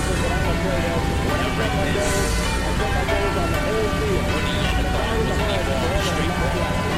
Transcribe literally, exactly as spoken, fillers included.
Whatever it is, what he had thought was an equal, straightforward